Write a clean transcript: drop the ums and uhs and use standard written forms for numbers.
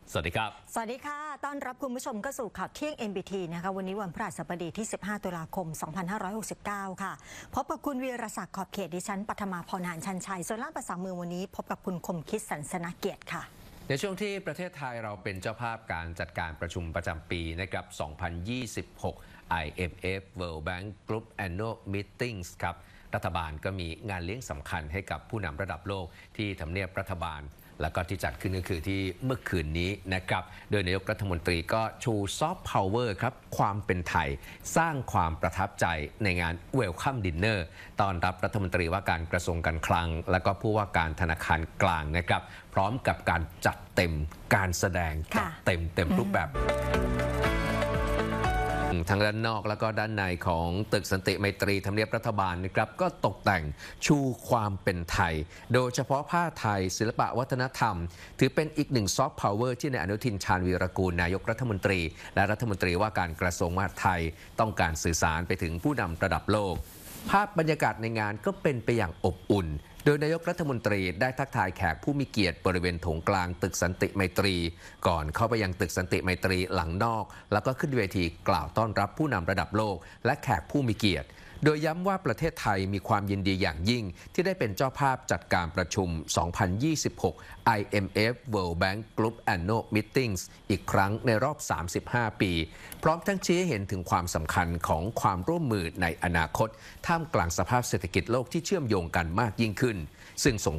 สวัสดีครับสวัสดีค่ะต้อนรับคุณผู้ชมเข้าสู่ข่าวเที่ยง NBT นะคะวันนี้วันพฤหัสบดีที่ 15 ตุลาคม 2569 ค่ะพบกับคุณวีรศักดิ์ขอบเขตดิฉันปัทมาพรหานชันชัยส่วนล่ามภาษามือวันนี้พบกับคุณคมคิดสันสนเกียรติค่ะในช่วงที่ประเทศไทยเราเป็นเจ้าภาพการจัดการประชุมประจำปีนะครับ 2026 IMF World Bank Group Annual Meetings ครับรัฐบาลก็มีงานเลี้ยงสำคัญให้กับผู้นำระดับโลกที่ทำเนียบรัฐบาลแล้วก็ที่จัดขึ้นก็คือที่เมื่อคืนนี้นะครับโดยนายกรัฐมนตรีก็ชูซอฟต์พาวเวอร์ครับความเป็นไทยสร้างความประทับใจในงานเวลคัมดินเนอร์ต้อนรับรัฐมนตรีว่าการกระทรวงการคลังและก็ผู้ว่าการธนาคารกลางนะครับพร้อมกับการจัดเต็มการแสดงจัดเต็มรูปแบบทั้งด้านนอกแล้วก็ด้านในของตึกสันติไมตรีทำเนียบรัฐบาลนะครับก็ตกแต่งชูความเป็นไทยโดยเฉพาะผ้าไทยศิลปะวัฒนธรรมถือเป็นอีกหนึ่งซอฟต์พาวเวอร์ที่นายอนุทินชาญวีรกูลนายกรัฐมนตรีและรัฐมนตรีว่าการกระทรวงมหาดไทยต้องการสื่อสารไปถึงผู้นำระดับโลกภาพบรรยากาศในงานก็เป็นไปอย่างอบอุ่นโดยนายกรัฐมนตรีได้ทักทายแขกผู้มีเกียรติบริเวณโถงกลางตึกสันติไมตรีก่อนเข้าไปยังตึกสันติไมตรีหลังนอกแล้วก็ขึ้นเวทีกล่าวต้อนรับผู้นำระดับโลกและแขกผู้มีเกียรติโดยย้ำว่าประเทศไทยมีความยินดีอย่างยิ่งที่ได้เป็นเจ้าภาพจัดการประชุม 2026 IMF World Bank Group Annual Meetings อีกครั้งในรอบ 35 ปีพร้อมทั้งชี้ให้เห็นถึงความสำคัญของความร่วมมือในอนาคตท่ามกลางสภาพเศรษฐกิจโลกที่เชื่อมโยงกันมากยิ่งขึ้นซึ่งส่ง